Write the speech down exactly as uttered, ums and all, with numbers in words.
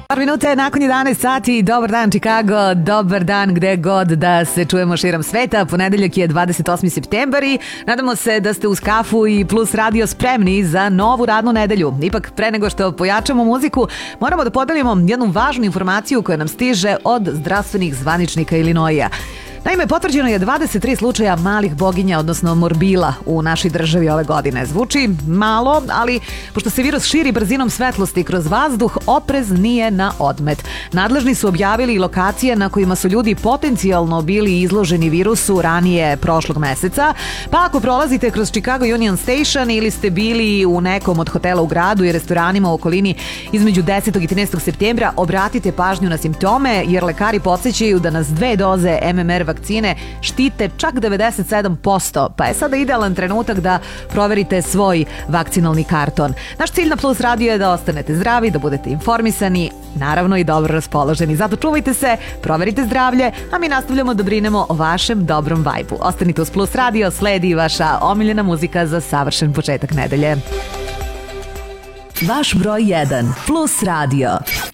Par minute nakon jedanaest sati, dobar dan Chicago, dobar dan gde god da se čujemo širom sveta. Ponedeljak je dvadeset osmi septembar i nadamo se da ste uz kafu i Plus radio spremni za novu radnu nedelju. Ipak pre nego što pojačamo muziku, moramo da podelimo jednu važnu informaciju koja nam stiže od zdravstvenih zvaničnika Ilinoija. Naime, potvrđeno je dvadeset tri slučaja malih boginja, odnosno morbila u našoj državi ove godine. Zvuči malo, ali pošto se virus širi brzinom svetlosti kroz vazduh, oprez nije na odmet. Nadležni su objavili i lokacije na kojima su ljudi potencijalno bili izloženi virusu ranije prošlog meseca, pa ako prolazite kroz Chicago Union Station ili ste bili u nekom od hotela u gradu i restoranima u okolini između desetog i trinaestog septembra, obratite pažnju na simptome, jer lekari podsjećaju da nas dve doze M M R vakcine štite čak devedeset sedam posto, pa je sada idealan trenutak da proverite svoj vakcinalni karton. Naš cilj na Plus radio je da ostanete zdravi, da budete informisani, naravno i dobro raspoloženi. Zato čuvajte se, proverite zdravlje, a mi nastavljamo da brinemo o vašem dobrom vajbu. Ostanite uz Plus radio, sledi vaša omiljena muzika za savršen početak nedelje. Vaš broj jedan, Plus radio.